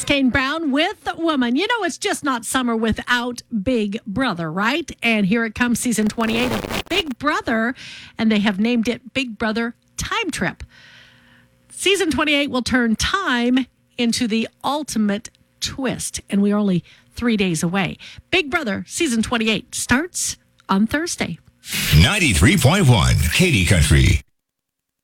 Kane Brown with Woman. You know, it's just not summer without Big Brother, right? And here it comes, season 28 of Big Brother, and they have named it Big Brother Time Trip. Season 28 will turn time into the ultimate twist, and we're only 3 days away. Big Brother season 28 starts on Thursday. 93.1 Katy Country.